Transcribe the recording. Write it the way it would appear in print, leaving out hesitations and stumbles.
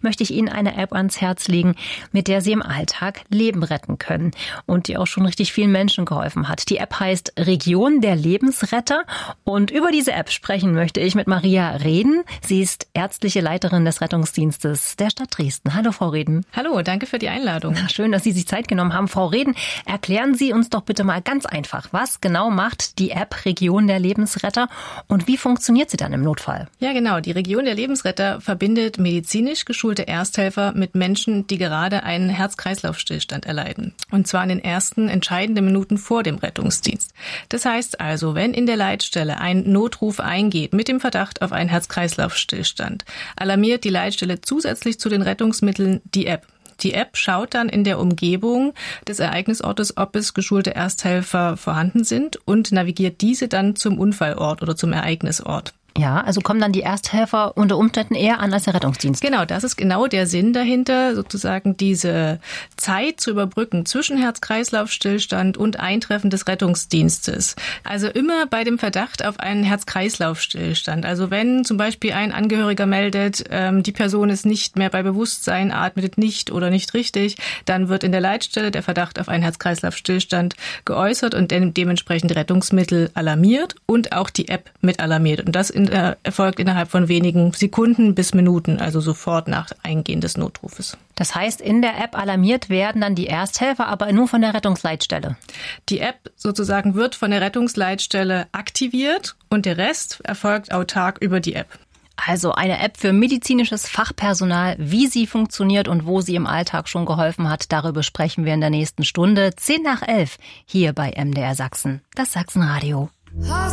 möchte ich Ihnen eine App ans Herz legen, mit der Sie im Alltag Leben retten können und die auch schon richtig vielen Menschen geholfen hat. Die App heißt Region der Lebensretter und über diese App sprechen möchte ich mit Maria Reden. Sie ist ärztliche Leiterin des Rettungsdienstes der Stadt Dresden. Hallo, Frau Reden. Hallo, danke für die Einladung. Schön, dass Sie sich Zeit genommen haben. Frau Reden, erklären Sie uns doch bitte mal ganz einfach, was genau macht die App Region der Lebensretter und wie funktioniert sie dann im Notfall? Ja, genau. Die Region der Lebensretter verbindet medizinisch geschulte Ersthelfer mit Menschen, die gerade einen Herz-Kreislauf-Stillstand erleiden. Und zwar in den ersten entscheidenden Minuten vor dem Rettungsdienst. Das heißt also, wenn in der Leitstelle ein Notruf eingeht mit dem Verdacht auf einen Herz-Kreislauf-Stillstand, alarmiert die Leitstelle zusätzlich zu den Rettungsmitteln die App. Die App schaut dann in der Umgebung des Ereignisortes, ob es geschulte Ersthelfer vorhanden sind und navigiert diese dann zum Unfallort oder zum Ereignisort. Ja, also kommen dann die Ersthelfer unter Umständen eher an als der Rettungsdienst. Genau, das ist genau der Sinn dahinter, sozusagen diese Zeit zu überbrücken zwischen Herz-Kreislauf-Stillstand und Eintreffen des Rettungsdienstes. Also immer bei dem Verdacht auf einen Herz-Kreislauf-Stillstand. Also wenn zum Beispiel ein Angehöriger meldet, die Person ist nicht mehr bei Bewusstsein, atmet nicht oder nicht richtig, dann wird in der Leitstelle der Verdacht auf einen Herz-Kreislauf-Stillstand geäußert und dementsprechend Rettungsmittel alarmiert und auch die App mit alarmiert. Und das erfolgt innerhalb von wenigen Sekunden bis Minuten, also sofort nach Eingehen des Notrufes. Das heißt, in der App alarmiert werden dann die Ersthelfer, aber nur von der Rettungsleitstelle. Die App sozusagen wird von der Rettungsleitstelle aktiviert und der Rest erfolgt autark über die App. Also eine App für medizinisches Fachpersonal, wie sie funktioniert und wo sie im Alltag schon geholfen hat, darüber sprechen wir in der nächsten Stunde. 10 nach 11 hier bei MDR Sachsen, das Sachsenradio.